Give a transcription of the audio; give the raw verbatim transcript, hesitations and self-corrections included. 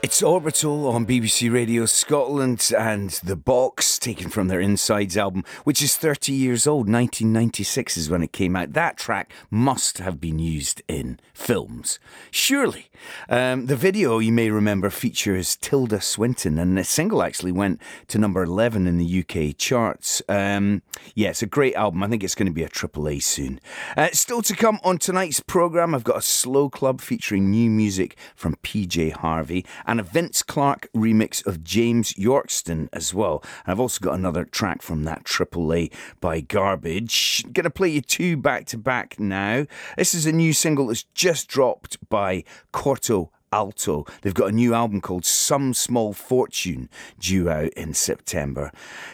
It's Orbital on B B C Radio Scotland, and The Box, taken from their Insides album, which is thirty years old. nineteen ninety-six is when it came out. That track must have been used in films, surely. Um, the video, you may remember, features Tilda Swinton, and the single actually went to number eleven in the U K charts. Um, yeah, it's a great album. I think it's going to be a triple A soon. Uh, still to come on tonight's programme, I've got a slow club featuring new music from P J Harvey, and a Vince Clarke remix of James Yorkston as well. And I've also got another track from that triple A by Garbage. Gonna play you two back to back now. This is a new single that's just dropped by Corto Alto. They've got a new album called Some Small Fortune due out in September.